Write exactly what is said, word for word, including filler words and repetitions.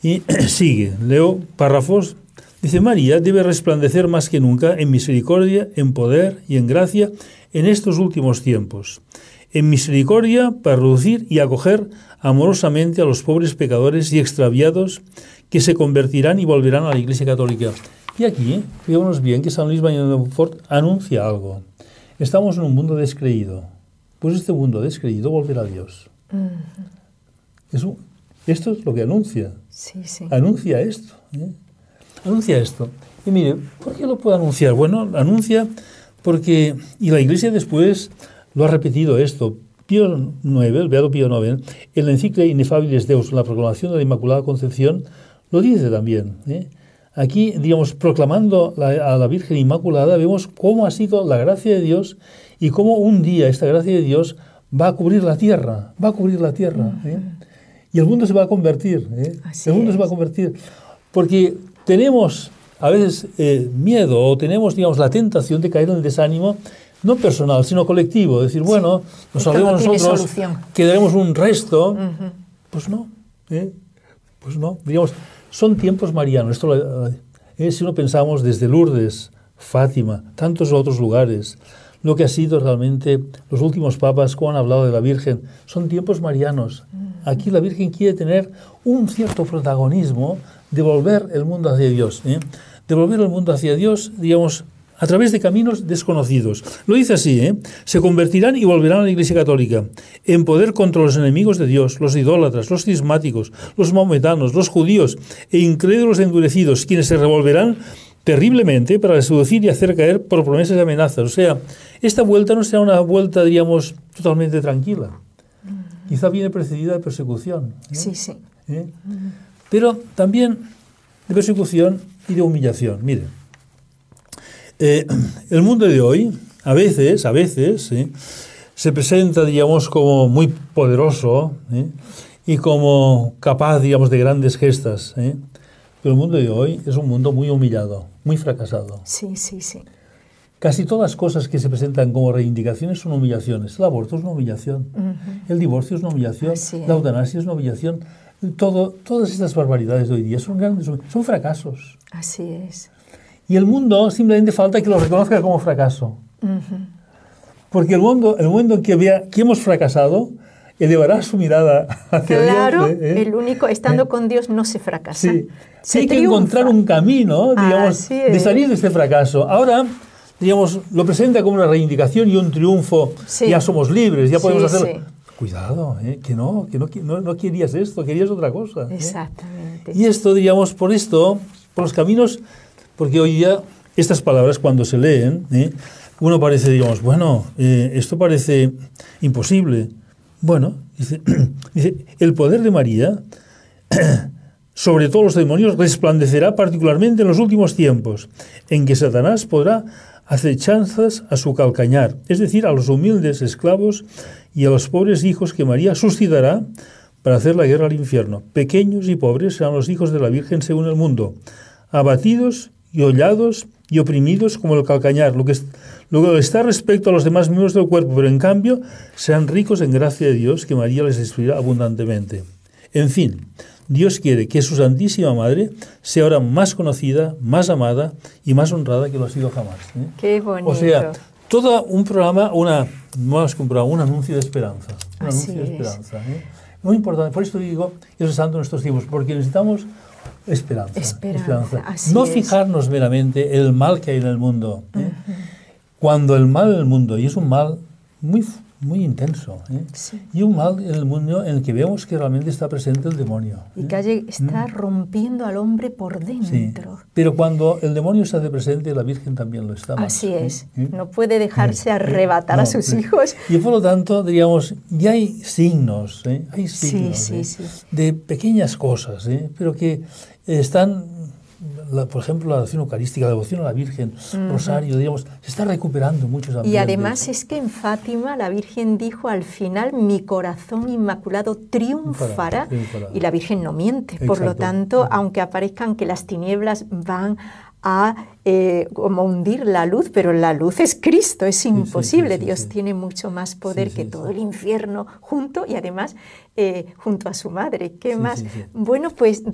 Y sigue, leo párrafos. Dice, María debe resplandecer más que nunca en misericordia, en poder y en gracia en estos últimos tiempos. En misericordia para reducir y acoger amorosamente a los pobres pecadores y extraviados que se convertirán y volverán a la Iglesia Católica. Y aquí, fijémonos bien que San Luis Mañana de Montfort anuncia algo. Estamos en un mundo descreído. Pues este mundo descreído volverá a Dios. Uh-huh. Eso, esto es lo que anuncia. Sí, sí. Anuncia esto. ¿eh? Anuncia esto. Y mire, ¿por qué lo puede anunciar? Bueno, anuncia porque, y la Iglesia después lo ha repetido esto, Pío noveno, el Beato Pío noveno, en la encíclica Inefabilis Deus, la proclamación de la Inmaculada Concepción, lo dice también. ¿eh? Aquí, digamos, proclamando la, a la Virgen Inmaculada, vemos cómo ha sido la gracia de Dios y cómo un día esta gracia de Dios va a cubrir la tierra, va a cubrir la tierra. ¿eh? Y el mundo se va a convertir. ¿eh? El mundo es. se va a convertir. Porque tenemos a veces eh, miedo o tenemos, digamos, la tentación de caer en el desánimo, no personal, sino colectivo. Decir, sí, bueno, nos salvemos no nosotros, solución. Quedaremos un resto. Uh-huh. Pues no. ¿eh? Pues no. Digamos, son tiempos marianos. Esto, eh, si no pensamos desde Lourdes, Fátima, tantos otros lugares, lo que ha sido realmente los últimos papas, cómo han hablado de la Virgen, son tiempos marianos. Aquí la Virgen quiere tener un cierto protagonismo, devolver el mundo hacia Dios. ¿eh? Devolver el mundo hacia Dios, digamos, a través de caminos desconocidos. Lo dice así, ¿eh? Se convertirán y volverán a la Iglesia Católica, en poder contra los enemigos de Dios, los idólatras, los cismáticos, los maometanos, los judíos e incrédulos endurecidos, quienes se revolverán terriblemente para seducir y hacer caer por promesas y amenazas. O sea, esta vuelta no será una vuelta, diríamos, totalmente tranquila. Mm. Quizá viene precedida de persecución. ¿eh? Sí, sí. ¿Eh? Mm. Pero también de persecución y de humillación. Miren, eh, el mundo de hoy, a veces, a veces, ¿eh? se presenta, digamos, como muy poderoso ¿eh? y como capaz, digamos, de grandes gestas, ¿eh? Pero el mundo de hoy es un mundo muy humillado, muy fracasado. Sí, sí, sí. Casi todas las cosas que se presentan como reivindicaciones son humillaciones. El aborto es una humillación, uh-huh. el divorcio es una humillación, Así es. la eutanasia es una humillación. Todo, todas estas barbaridades de hoy día son grandes, son fracasos. Así es. Y el mundo simplemente falta que lo reconozca como fracaso. Uh-huh. Porque el mundo, el mundo que vea que hemos fracasado elevará su mirada hacia claro, Dios. Claro, ¿eh? el único, estando ¿eh? con Dios no se fracasa. Sí, se hay triunfa. que encontrar un camino, digamos, de salir de este fracaso. Ahora, digamos, lo presenta como una reivindicación y un triunfo. Sí. Ya somos libres, ya podemos sí, hacerlo. Sí. Cuidado, ¿eh? que, no, que no, no, no querías esto, querías otra cosa. ¿eh? Exactamente. Y esto, digamos, por esto, por los caminos, porque hoy día estas palabras cuando se leen, ¿eh? uno parece, digamos, bueno, eh, esto parece imposible. Bueno, dice, dice, el poder de María sobre todos los demonios resplandecerá particularmente en los últimos tiempos, en que Satanás podrá hacer chanzas a su calcañar, es decir, a los humildes esclavos y a los pobres hijos que María suscitará para hacer la guerra al infierno. Pequeños y pobres serán los hijos de la Virgen según el mundo, abatidos y hollados y oprimidos como el calcañar, lo que, es, lo que está respecto a los demás miembros del cuerpo, pero en cambio sean ricos en gracia de Dios, que María les instruirá abundantemente. En fin, Dios quiere que su Santísima Madre sea ahora más conocida, más amada y más honrada que lo ha sido jamás. ¿eh? Qué bonito. O sea, todo un programa, una, más que un programa, un anuncio de esperanza. Un Así anuncio es. de esperanza. ¿eh? Muy importante, por esto digo, es santo en estos tiempos, porque necesitamos esperanza. Esperanza, esperanza. así no es. fijarnos meramente en el mal que hay en el mundo. ¿eh? Uh-huh. Cuando el mal en el mundo, y es un mal muy, muy intenso, ¿eh? sí. y un mal en el mundo en el que vemos que realmente está presente el demonio. ¿eh? Y que está mm. rompiendo al hombre por dentro. Sí. Pero cuando el demonio está de presente, la Virgen también lo está más. Así es. ¿eh? No puede dejarse ¿eh? arrebatar no, a sus sí. hijos. Y por lo tanto, diríamos, ya hay signos, ¿eh? hay signos sí, ¿eh? sí, sí. de pequeñas cosas, ¿eh? pero que están... La, por ejemplo, la devoción eucarística, la devoción a la Virgen, uh-huh. rosario, digamos, se está recuperando en muchos ambientes. Y además es que en Fátima la Virgen dijo al final, mi corazón inmaculado triunfará, triunfará. Y la Virgen no miente. Exacto. Por lo tanto, uh-huh. aunque aparezcan que las tinieblas van a eh, como hundir la luz, pero la luz es Cristo, es imposible. Sí, sí, sí, Dios sí. tiene mucho más poder sí, que sí, todo sí. el infierno junto y además eh, junto a su madre. ¿Qué sí, más? Sí, sí. Bueno, pues